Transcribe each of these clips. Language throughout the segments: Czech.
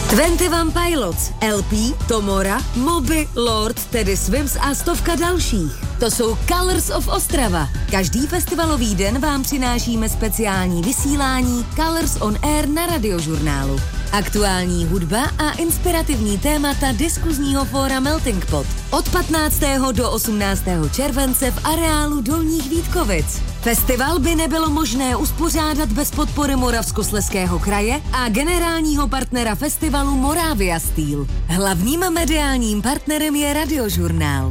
21 Pilots, LP, Tomora, Moby, Lord, Teddy Swims a stovka dalších. To jsou Colors of Ostrava. Každý festivalový den vám přinášíme speciální vysílání Colors on Air na Radiožurnálu. Aktuální hudba a inspirativní témata diskuzního fóra Melting Pot. Od 15. do 18. července v areálu Dolních Vítkovic. Festival by nebylo možné uspořádat bez podpory Moravskoslezského kraje a generálního partnera festivalu Moravia Steel. Hlavním mediálním partnerem je Radiožurnál.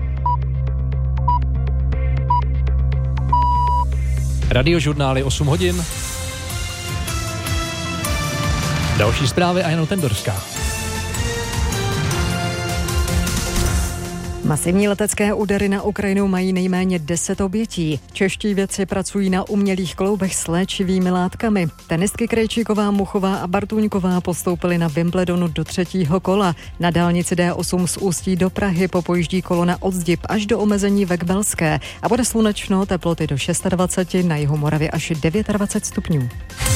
Radiožurnál je 8 hodin. Další zprávy a Jana Tendorská. Masivní letecké údery na Ukrajinu mají nejméně 10 obětí. Čeští vědci pracují na umělých kloubech s léčivými látkami. Tenistky Krejčíková, Muchová a Bartůňková postoupily na Wimbledonu do 3. kola. Na dálnici D8 z Ústí do Prahy popojíždí kolona od Zdib až do omezení ve Kbelské a bude slunečno, teploty do 26, na jihu Moravy až 29 stupňů.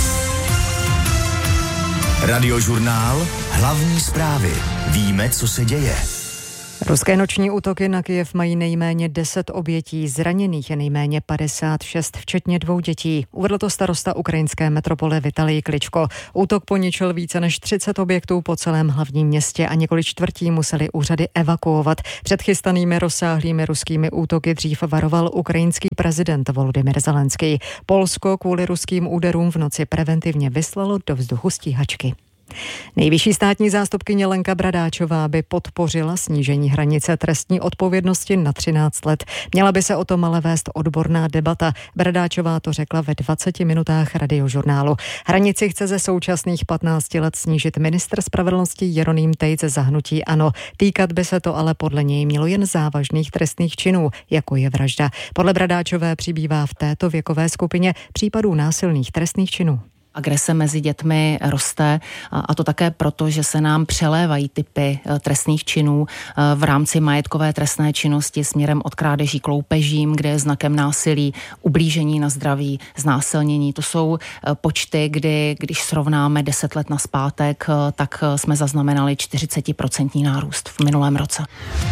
Radiožurnál, hlavní zprávy. Víme, co se děje. Ruské noční útoky na Kyjev mají nejméně 10 obětí, zraněných je nejméně 56, včetně 2 dětí. Uvedl to starosta ukrajinské metropole Vitalij Kličko. Útok poničil více než 30 objektů po celém hlavním městě a několik čtvrtí museli úřady evakuovat. Před chystanými rozsáhlými ruskými útoky dřív varoval ukrajinský prezident Volodymyr Zelenský. Polsko kvůli ruským úderům v noci preventivně vyslalo do vzduchu stíhačky. Nejvyšší státní zástupkyně Lenka Bradáčová by podpořila snížení hranice trestní odpovědnosti na 13 let. Měla by se o tom ale vést odborná debata. Bradáčová to řekla ve 20 minutách Radiožurnálu. Hranici chce ze současných 15 let snížit ministr spravedlnosti Jeroným Tejc za hnutí ANO. Týkat by se to ale podle něj mělo jen závažných trestných činů, jako je vražda. Podle Bradáčové přibývá v této věkové skupině případů násilných trestných činů. Agrese mezi dětmi roste a to také proto, že se nám přelévají typy trestných činů v rámci majetkové trestné činnosti směrem od krádeží k loupežím, kde je znakem násilí, ublížení na zdraví, znásilnění. To jsou počty, když srovnáme 10 let nazpátek, tak jsme zaznamenali 40% nárůst v minulém roce.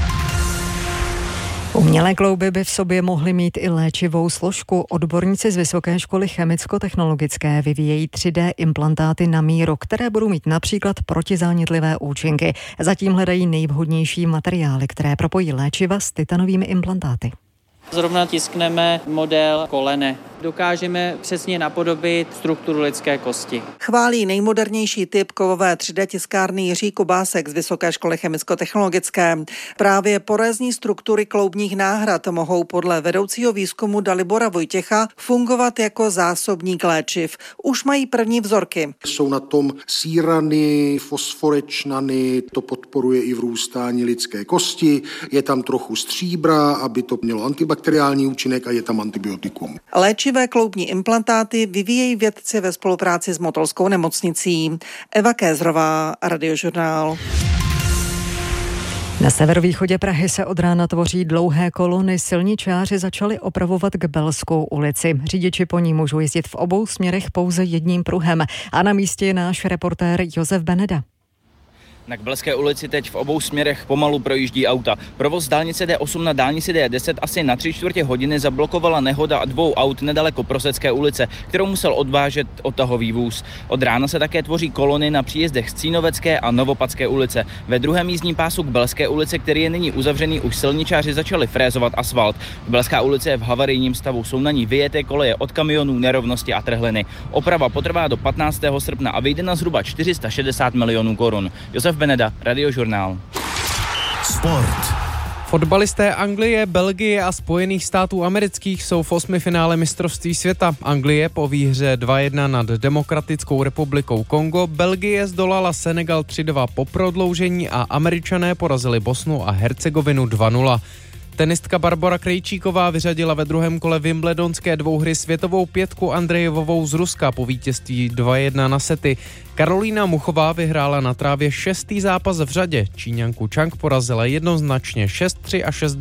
Umělé klouby by v sobě mohly mít i léčivou složku. Odborníci z Vysoké školy chemicko-technologické vyvíjejí 3D implantáty na míru, které budou mít například protizánětlivé účinky. Zatím hledají nejvhodnější materiály, které propojí léčiva s titanovými implantáty. Zrovna tiskneme model kolene. Dokážeme přesně napodobit strukturu lidské kosti. Chválí nejmodernější typ kovové 3D tiskárny Jiří Kubásek z Vysoké školy chemicko-technologické. Právě porézní struktury kloubních náhrad mohou podle vedoucího výzkumu Dalibora Vojtěcha fungovat jako zásobník léčiv. Už mají první vzorky. Jsou na tom sírany, fosforečnany, to podporuje i vrůstání lidské kosti, je tam trochu stříbra, aby to mělo antibakteriální účinek a je tam antibiotikum. Léčivé kloubní implantáty vyvíjejí vědci ve spolupráci s Motolskou nemocnicí. Eva Kézrová, Radiožurnál. Na severovýchodě Prahy se od rána tvoří dlouhé kolony. Silničáři začali opravovat Kbelskou ulici. Řidiči po ní můžou jezdit v obou směrech pouze jedním pruhem. A na místě je náš reportér Josef Beneda. Na Kbelské ulici teď v obou směrech pomalu projíždí auta. Provoz z dálnice D8 na dálnici D10 asi na 3/4 hodiny zablokovala nehoda 2 aut nedaleko Prosecké ulice, kterou musel odvážet odtahový vůz. Od rána se také tvoří kolony na příjezdech z Cínovecké a Novopadské ulice. Ve druhém jízdním pásu Kbelské ulice, který je nyní uzavřený, už silničáři začali frézovat asfalt. Kbelská ulice je v havarijním stavu, jsou na ní vyjeté koleje od kamionů, nerovnosti a trhliny. Oprava potrvá do 15. srpna a vyjde na zhruba 460 milionů korun. Josef Beneda, Radiožurnál. Sport. Fotbalisté Anglie, Belgie a Spojených států amerických jsou v 8. finále mistrovství světa. Anglie po výhře 2-1 nad Demokratickou republikou Kongo, Belgie zdolala Senegal 3-2 po prodloužení a Američané porazili Bosnu a Hercegovinu 2-0. Tenistka Barbora Krejčíková vyřadila ve druhém kole wimbledonské dvouhry světovou pětku Andrejevovou z Ruska po vítězství 2-1 na sety. Karolína Muchová vyhrála na trávě 6. zápas v řadě. Číňanku Chang porazila jednoznačně 6-3 a 6-2.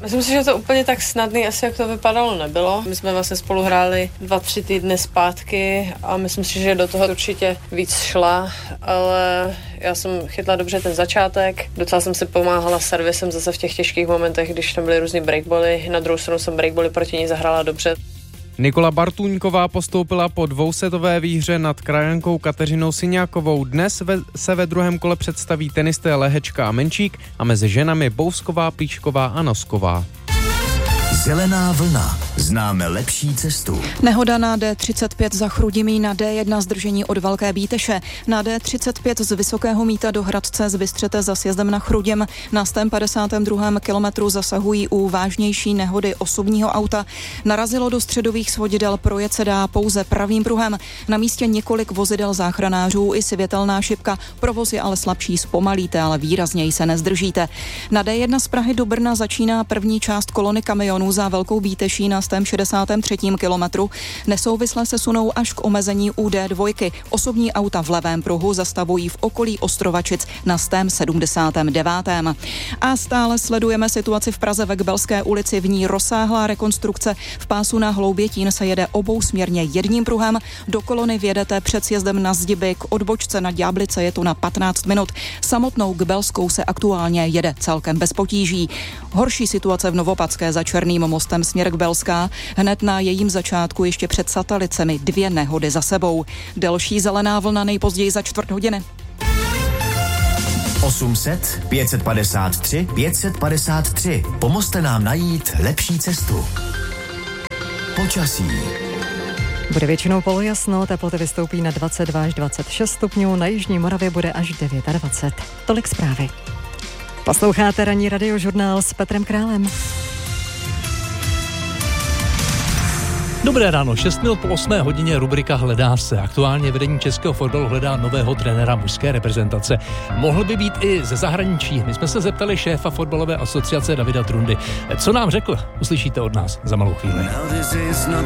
Myslím si, že to úplně tak snadný asi, jak to vypadalo, nebylo. My jsme vlastně spolu hráli 2-3 týdny zpátky a myslím si, že do toho určitě víc šla, ale já jsem chytla dobře ten začátek, docela jsem si pomáhala servisem zase v těch těžkých momentech, když tam byly různý breakbally, na druhou stranu jsem breakbally proti ní zahrála dobře. Nikola Bartůňková postoupila po dvousetové výhře nad krajankou Kateřinou Syňákovou. Dnes se ve druhém kole představí tenisté Lehečka a Menčík a mezi ženami Bousková, Plíšková a Nosková. Zelená vlna. Známe lepší cestu. Nehoda na D35 za Chrudimí, na D1 zdržení od Velké Bíteše, na D35 z Vysokého Mýta do Hradce z Bystřete za sjezdem na Chrudim. Na 152. kilometru zasahují u vážnější nehody osobního auta. Narazilo do středových svodidel, projet se dá pouze pravým pruhem. Na místě několik vozidel záchranářů i světelná šipka. Provoz je ale slabší, zpomalíte, ale výrazněji se nezdržíte. Na D1 z Prahy do Brna začíná první část kolony kamionů za Velkou Bíteší na 163. kilometru. Nesouvisle se sunou až k omezení u D2. Osobní auta v levém pruhu zastavují v okolí Ostrovačic na 179. A stále sledujeme situaci v Praze ve Kbelské ulici, v ní rozsáhlá rekonstrukce. V pásu na Hloubětín se jede obousměrně jedním pruhem. Do kolony vjedete před sjezdem na Zdiby, k odbočce na Ďáblice je to na 15 minut. Samotnou Kbelskou se aktuálně jede celkem bez potíží. Horší situace v Novopadské za Černým mostem směr Kbelská. Hned na jejím začátku ještě před Satalicemi 2 nehody za sebou. Delší zelená vlna nejpozději za 4 hodiny. 800 553 553. Pomozte nám najít lepší cestu. Počasí. Bude většinou polojasno, teploty vystoupí na 22 až 26 stupňů, na jižní Moravě bude až 29. Tolik zprávy. Posloucháte ranní radiožurnál s Petrem Králem. Dobré ráno, 6 minut po 8 hodině, rubrika Hledá se. Aktuálně vedení českého fotbalu hledá nového trenéra mužské reprezentace. Mohl by být i ze zahraničí. My jsme se zeptali šéfa fotbalové asociace Davida Trundy. Co nám řekl, uslyšíte od nás za malou chvíli.